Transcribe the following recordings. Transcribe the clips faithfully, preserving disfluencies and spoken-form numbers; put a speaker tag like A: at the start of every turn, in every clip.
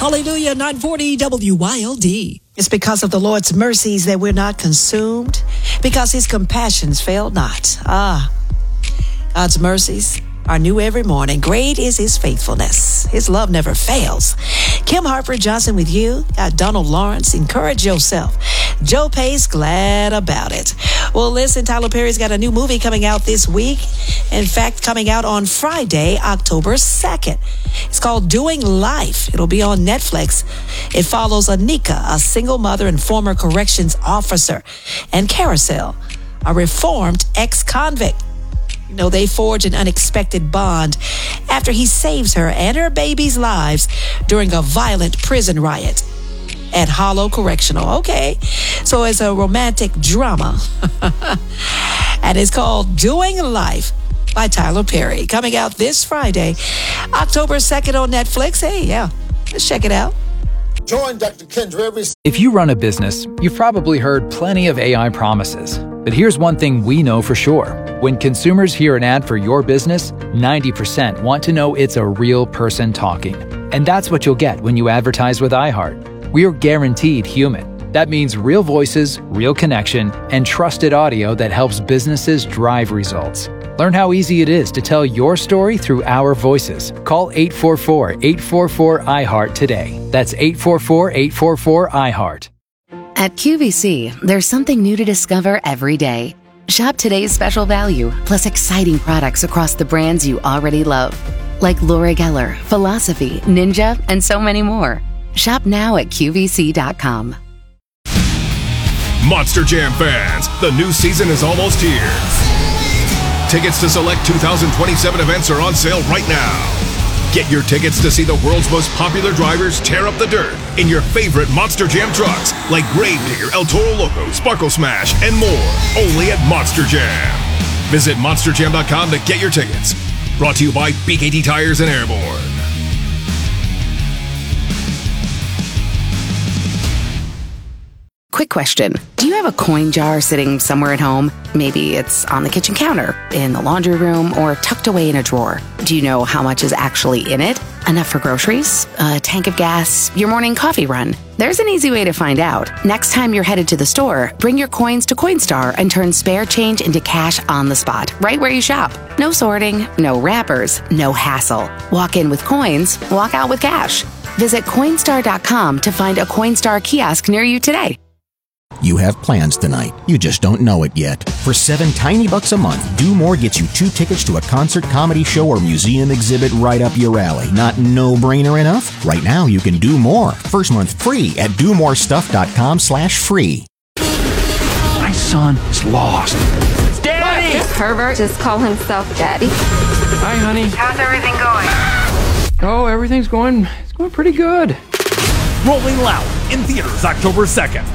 A: Hallelujah, nine forty W Y L D.
B: It's because of the Lord's mercies that we're not consumed, because his compassions fail not. Ah, God's mercies are new every morning. Great is his faithfulness. His love never fails. Kim Harper Johnson with you. Got Donald Lawrence. Encourage yourself. Joe Pace, glad about it. Well, listen, Tyler Perry's got a new movie coming out this week. In fact, coming out on Friday, October second. It's called Doing Life. It'll be on Netflix. It follows Anika, a single mother and former corrections officer, and Carousel, a reformed ex-convict. You know, they forge an unexpected bond after he saves her and her baby's lives during a violent prison riot at Hollow Correctional. Okay, so it's a romantic drama. And it's called Doing Life by Tyler Perry. Coming out this Friday, October second on Netflix. Hey, yeah, let's check it out.
C: Join Doctor Kendra every...
D: If you run a business, you've probably heard plenty of A I promises. But here's one thing we know for sure. When consumers hear an ad for your business, ninety percent want to know it's a real person talking. And that's what you'll get when you advertise with iHeart. We're guaranteed human. That means real voices, real connection, and trusted audio that helps businesses drive results. Learn how easy it is to tell your story through our voices. Call eight four four, eight four four, I heart today. That's eight four four, eight four four, I heart.
E: At Q V C, there's something new to discover every day. Shop today's special value, plus exciting products across the brands you already love. Like Laura Geller, Philosophy, Ninja, and so many more. Shop now at Q V C dot com.
F: Monster Jam fans, the new season is almost here. Tickets to select two thousand twenty-seven events are on sale right now. Get your tickets to see the world's most popular drivers tear up the dirt in your favorite Monster Jam trucks like Gravedigger, El Toro Loco, Sparkle Smash, and more. Only at Monster Jam. Visit monster jam dot com to get your tickets. Brought to you by B K T Tires and Airborne.
E: Quick question. Do you have a coin jar sitting somewhere at home? Maybe it's on the kitchen counter, in the laundry room, or tucked away in a drawer. Do you know how much is actually in it? Enough for groceries? A tank of gas? Your morning coffee run? There's an easy way to find out. Next time you're headed to the store, bring your coins to Coinstar and turn spare change into cash on the spot, right where you shop. No sorting, no wrappers, no hassle. Walk in with coins, walk out with cash. Visit Coinstar dot com to find a Coinstar kiosk near you today.
G: You have plans tonight. You just don't know it yet. For seven tiny bucks a month, Do More gets you two tickets to a concert, comedy show, or museum exhibit right up your alley. Not no-brainer enough? Right now, you can do more. First month free at do more stuff dot com slash free.
H: My son is lost.
I: Daddy! This pervert just call himself Daddy.
H: Hi, honey.
I: How's everything going?
H: Oh, everything's going, it's going pretty good.
J: Rolling Loud in theaters October second.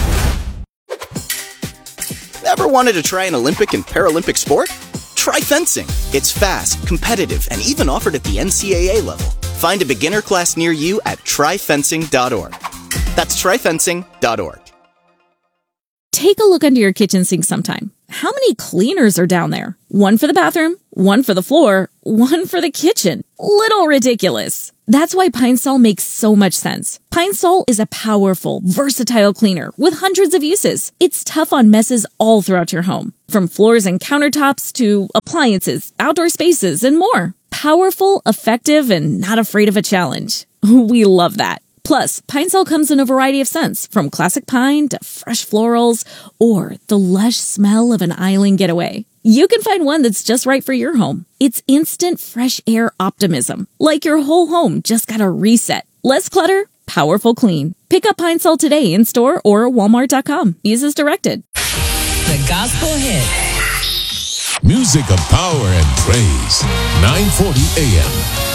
K: Ever wanted to try an Olympic and Paralympic sport? Try fencing. It's fast, competitive, and even offered at the N C A A level. Find a beginner class near you at try fencing dot org. That's try fencing dot org.
L: Take a look under your kitchen sink sometime. How many cleaners are down there? One for the bathroom, one for the floor, one for the kitchen. Little ridiculous. That's why Pine Sol makes so much sense. Pine Sol is a powerful, versatile cleaner with hundreds of uses. It's tough on messes all throughout your home, from floors and countertops to appliances, outdoor spaces, and more. Powerful, effective, and not afraid of a challenge. We love that. Plus, Pine Sol comes in a variety of scents, from classic pine to fresh florals or the lush smell of an island getaway. You can find one that's just right for your home. It's instant fresh air optimism, like your whole home just got a reset. Less clutter, powerful clean. Pick up Pine Sol today in store or walmart dot com. Use as directed.
A: The Gospel Hit.
M: Music of power and praise. nine forty A M